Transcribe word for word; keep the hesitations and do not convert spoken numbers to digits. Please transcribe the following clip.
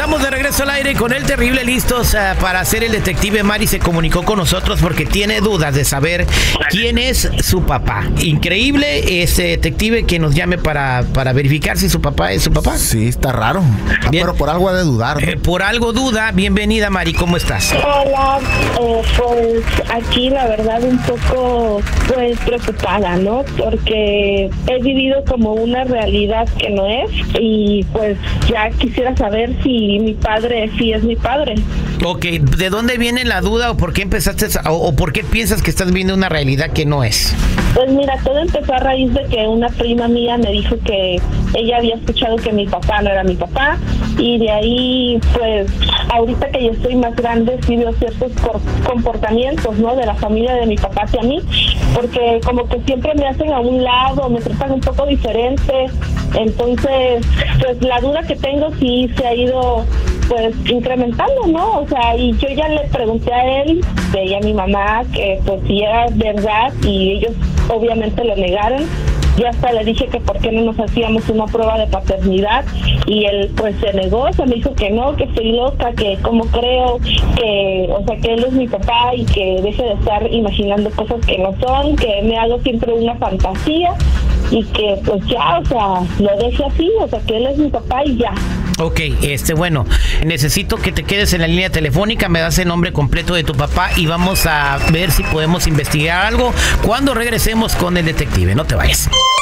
Estamos de regreso al aire con El Terrible, listos uh, para hacer el detective. Mari se comunicó con nosotros porque tiene dudas de saber quién es su papá. Increíble ese detective que nos llame para, para verificar si su papá es su papá. Sí, está raro. Ah, pero por algo ha de dudar, ¿no? Eh, por algo duda. Bienvenida, Mari, ¿cómo estás? Hola, eh, pues aquí la verdad un poco pues preocupada, ¿no? Porque he vivido como una realidad que no es y pues ya quisiera saber si mi padre sí es mi padre. Ok, ¿de dónde viene la duda o por qué empezaste a, o, o por qué piensas que estás viendo una realidad que no es? Pues mira, todo empezó a raíz de que una prima mía me dijo que ella había escuchado que mi papá no era mi papá y de ahí pues ahorita que yo estoy más grande sí veo ciertos comportamientos, ¿no? De la familia de mi papá hacia mí, porque como que siempre me hacen a un lado, me tratan un poco diferente, entonces pues la duda que tengo sí se ha ido pues incrementando, ¿no? O sea, y yo ya le pregunté a él, de ella a mi mamá, que pues si era verdad y ellos obviamente lo negaron. Yo hasta le dije que por qué no nos hacíamos una prueba de paternidad y él pues se negó, o sea, me dijo que no, que estoy loca, que como creo que, o sea, que él es mi papá y que deje de estar imaginando cosas que no son, que me hago siempre una fantasía y que pues ya, o sea, lo deje así, o sea, que él es mi papá y ya. Ok, este, bueno, necesito que te quedes en la línea telefónica, me das el nombre completo de tu papá y vamos a ver si podemos investigar algo cuando regresemos con el detective. No te vayas.